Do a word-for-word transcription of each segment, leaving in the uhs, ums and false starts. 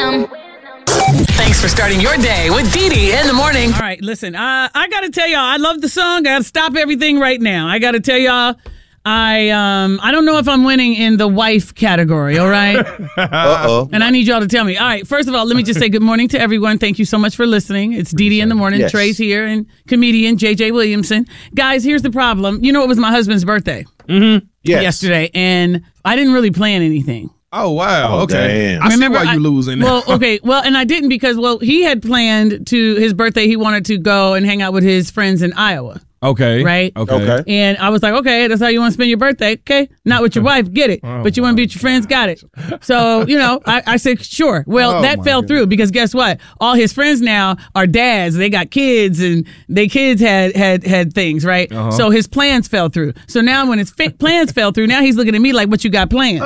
them. Thanks for starting your day with Dee Dee in the morning. All right, listen, uh, I got to tell y'all, I love the song. I got to stop everything right now. I got to tell y'all, I um I don't know if I'm winning in the wife category, all right? Uh-oh. And I need y'all to tell me. All right, first of all, let me just say good morning to everyone. Thank you so much for listening. It's Dee Dee in the morning. Yes. Trey's here and comedian J J Williamson. Guys, here's the problem. You know, it was my husband's birthday Yes. yesterday, and I didn't really plan anything. Oh, wow. Oh, okay. damn. I Remember, see why I- you losing now. Well, okay. Well, and I didn't because, well, he had planned to his birthday. He wanted to go and hang out with his friends in Iowa. Okay. Right? Okay. Okay. And I was like, okay, that's how you want to spend your birthday. Okay. Not with your wife. Get it. Oh, but you want to be with your friends. Got it. So, you know, I, I said, sure. Well, Oh, that my fell goodness. through because guess what? All his friends now are dads. They got kids and they kids had had had things, right? Uh-huh. So his plans fell through. So now when his fi- plans fell through, now he's looking at me like, what you got planned?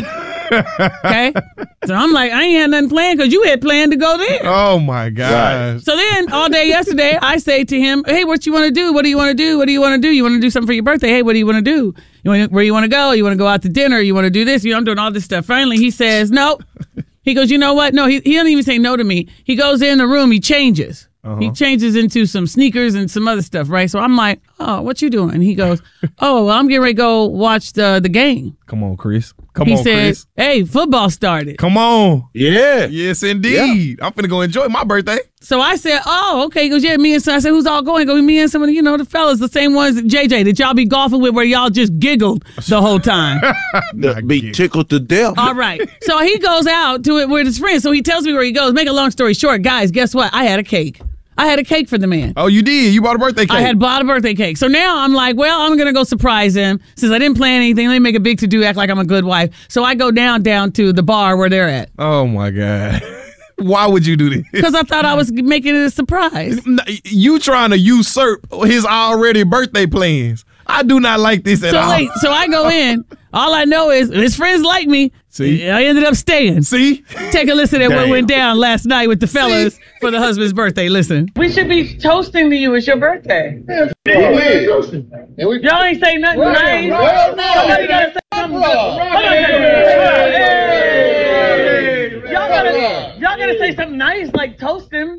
Okay. So I'm like, I ain't had nothing planned because you had planned to go there. Oh, my gosh. So then all day yesterday, I say to him, hey, what you want to do? What do you want to do? What do you want to do? You want to do something for your birthday? Hey, what do you want to do? You want where you want to go? You want to go out to dinner? You want to do this? You know, I'm doing all this stuff. Finally, he says, no. He goes, you know what? No, he, he doesn't even say no to me. He goes in the room. He changes. Uh-huh. He changes into some sneakers and some other stuff, right? So I'm like, oh, what you doing? He goes, oh, well, I'm getting ready to go watch the, the game. Come on, Chris. Come He on, says, Chris. hey, football started. Come on. Yeah. Yes, indeed. I'm finna go enjoy my birthday. So I said, oh, okay. He goes, yeah, me and son. I said, who's all going? He goes, me and some of the, you know, the fellas, the same ones that J J, that y'all be golfing with where y'all just giggled the whole time. The- Be tickled to death. All right. So he goes out to it with his friends. So he tells me where he goes. Make a long story short, guys, guess what? I had a cake. I had a cake for the man. Oh, you did? You bought a birthday cake? I had bought a birthday cake. So now I'm like, well, I'm going to go surprise him. Since I didn't plan anything, let me make a big to-do, act like I'm a good wife. So I go down, down to the bar where they're at. Oh, my God. Why would you do this? Because I thought I was making it a surprise. You trying to usurp his already birthday plans. I do not like this at So all. wait, so I go in. All I know is his friends like me. See? I ended up staying. See? Take a listen at what Damn. went down last night with the fellas See? for the husband's birthday. Listen. We should be toasting to you. It's your birthday. Y'all ain't say nothing nice. Somebody gotta say something good. Hey. Y'all gotta, y'all gotta say something nice, like toast him.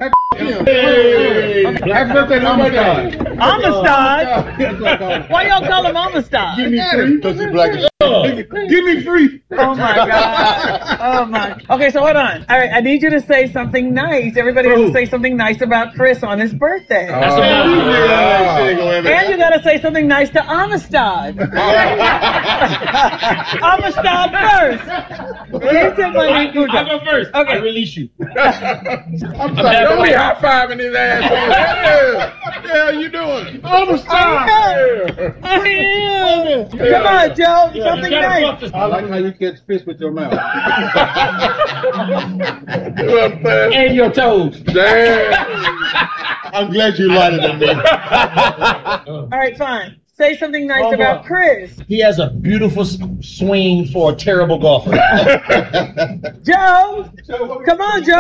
Happy birthday to Amistad. Amistad? Why y'all call him Amistad? Give me free. Because he's black as Give me free. Oh my God. Oh my. Okay, so hold on. All right, I need you to say something nice. Everybody has to say something nice about Chris on his birthday. That's Oh, And you gotta say something nice to Amistad. Amistad first. You said my name. I'll go first. Okay. I release you. I'm sorry. Don't be high fiving his ass. What the hell you doing? Amistad. I am. Come on, Joe. Something You gotta nice. fluff this- I like how you catch fish with your mouth. And your toes. Damn. I'm glad you lighter than me. All right, fine. Say something nice Oh, about boy. Chris. He has a beautiful s- swing for a terrible golfer. Joe. Come on, Joe.